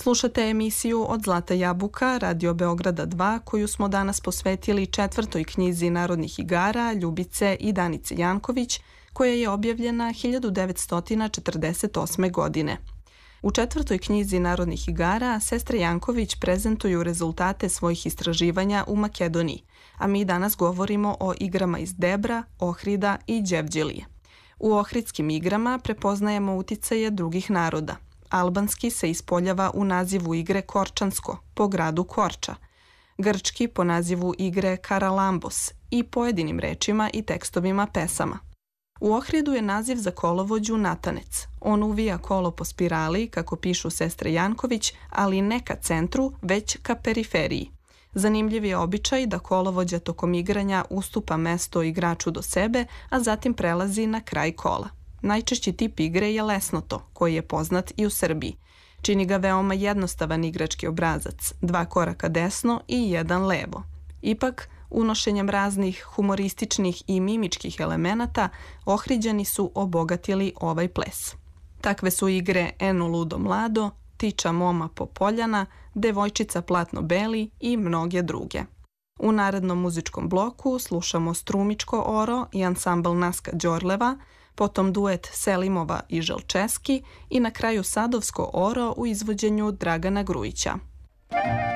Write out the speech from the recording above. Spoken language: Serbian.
Slušate emisiju Od zlata jabuka, Radio Beograda 2, koju smo danas posvetili 4. knjizi narodnih igara Ljubice i Danice Janković, koja je objavljena 1948. godine. U 4. knjizi narodnih igara sestre Janković prezentuju rezultate svojih istraživanja u Makedoniji, a mi danas govorimo o igrama iz Debra, Ohrida i Đevđelije. U ohridskim igrama prepoznajemo uticaje drugih naroda. Albanski se ispoljava u nazivu igre Korčansko, po gradu Korča, grčki po nazivu igre Karalambos i pojedinim rečima i tekstovima pesama. U Ohridu je naziv za kolovođu natanec. On uvija kolo po spirali, kako pišu sestre Janković, ali ne ka centru, već ka periferiji. Zanimljiv je običaj da kolovođa tokom igranja ustupa mesto igraču do sebe, a zatim prelazi na kraj kola. Najčešći tip igre je lesnoto, koji je poznat i u Srbiji. Čini ga veoma jednostavan igrački obrazac, 2 koraka desno i 1 levo. Ipak, unošenjem raznih humorističnih i mimičkih elemenata, Ohriđani su obogatili ovaj ples. Takve su igre Eno ludo mlado, Tiča moma po poljana, Devojčica platno beli i mnoge druge. U narednom muzičkom bloku slušamo Strumičko oro i ansambl Naska Đorleva, potom duet Selimova i Želčeski i na kraju Sadovsko oro u izvođenju Dragana Grujića.